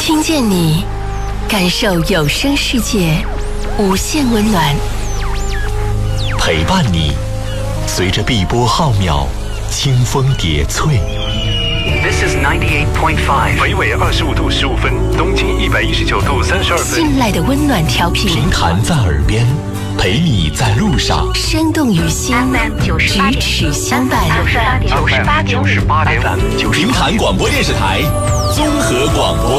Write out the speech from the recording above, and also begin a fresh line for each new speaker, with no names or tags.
听见你，感受有声世界无限温暖，
陪伴你，随着碧波浩渺，清风叠翠。
This is 98.5，
北纬25度15分，东经119度32分。
信赖的温暖调频，
平潭在耳边，陪你在路上，
生动于心，咫尺相伴。
98.5，
平潭广播电视台综合广播。